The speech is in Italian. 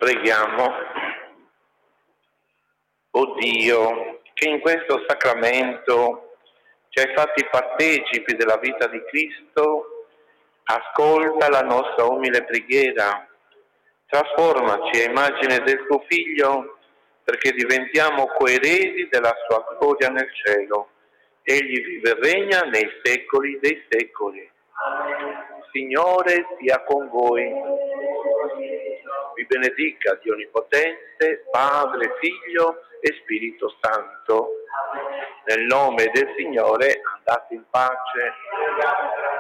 Preghiamo. O Dio, che in questo sacramento ci hai fatti partecipi della vita di Cristo, ascolta la nostra umile preghiera, trasformaci a immagine del tuo Figlio, perché diventiamo coeredi della sua gloria nel cielo. Egli vive e regna nei secoli dei secoli. Signore sia con voi. Vi benedica Dio Onnipotente, Padre, Figlio e Spirito Santo. Nel nome del Signore andate in pace.